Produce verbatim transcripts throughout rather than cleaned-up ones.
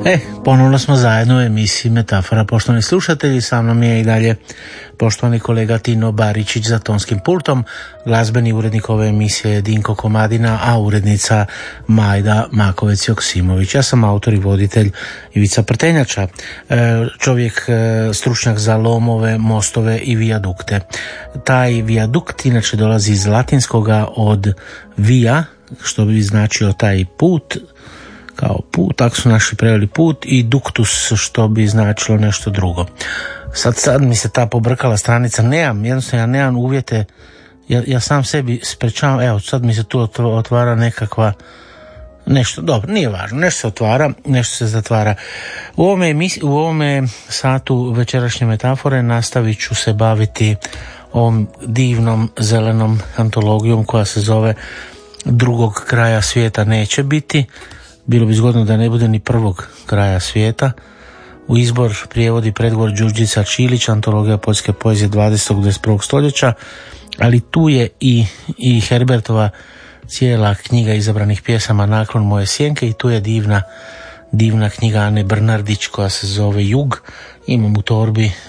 E, ponovno smo zajedno u emisiji Metafora. Poštovani slušatelji, sa mnom je i dalje poštovani kolega Tino Baričić za tonskim pultom, glazbeni urednik ove emisije je Dinko Komadina, a urednica Majda Makovec-Joksimović. Ja sam autor i voditelj Ivica Prtenjača, čovjek stručnjak za lomove, mostove i vijadukte. Taj vijadukt inače dolazi iz latinskoga od via, što bi značio taj put, kao put, tako su naši preveli put, i ductus, što bi značilo nešto drugo. Sad, sad mi se ta pobrkala stranica, nemam, jednostavno ja nemam uvjete, ja, ja sam sebi sprečavam, evo sad mi se tu otvara nekakva, nešto, dobro, nije važno, nešto se otvara, nešto se zatvara. U ovome, u ovome satu večerašnje metafore nastavit ću se baviti ovom divnom zelenom antologijom koja se zove Drugog kraja svijeta neće biti. Bilo bi zgodno da ne bude ni prvog kraja svijeta. U izbor prijevodi predgovor Đurđica Čilić, antologija poljske poezije dvadesetog do dvadeset prvog stoljeća, ali tu je i, i Herbertova cijela knjiga izabranih pjesama Naklon moje sjenke, i tu je divna, divna knjiga Ane Brnardić koja se zove Jug. Imam u torbi e,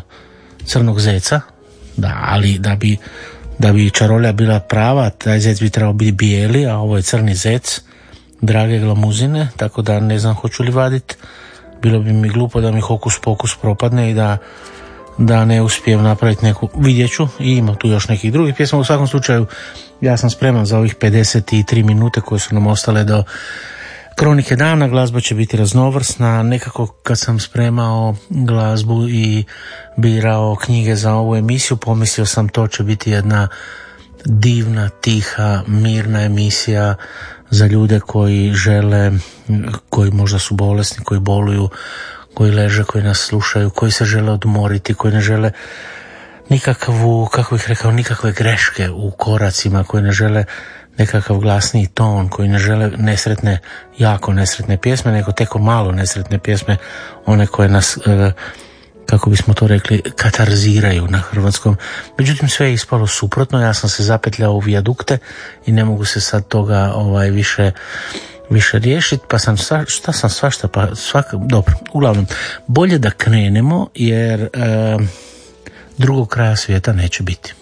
crnog zeca, da, ali da bi, da bi čarolja bila prava, taj zec bi trebao biti bijeli, a ovo je crni zec Drage Glamuzine, tako da ne znam hoću li vadit. Bilo bi mi glupo da mi hokus pokus propadne i da, da ne uspijem napraviti neku, vidjet ću, i ima tu još nekih drugih pjesma. U svakom slučaju ja sam spreman za ovih pedeset tri minute koje su nam ostale do Kronike dana. Glazba će biti raznovrsna. Nekako kad sam spremao glazbu i birao knjige za ovu emisiju, pomislio sam to će biti jedna divna, tiha, mirna emisija za ljude koji žele, koji možda su bolesni, koji boluju, koji leže, koji nas slušaju, koji se žele odmoriti, koji ne žele nikakvu, kako bih rekao, nikakve greške u koracima, koji ne žele nekakav glasniji ton, koji ne žele nesretne, jako nesretne pjesme, nego teko malo nesretne pjesme, one koje nas, kako bismo to rekli, katarziraju na hrvatskom. Međutim, sve je ispalo suprotno. Ja sam se zapetljao u vijadukte i ne mogu se sad toga ovaj više više riješiti, pa sam sva, šta sam svašta, pa svaka, dobro, uglavnom, bolje da krenemo, jer e, drugog kraja svijeta neće biti.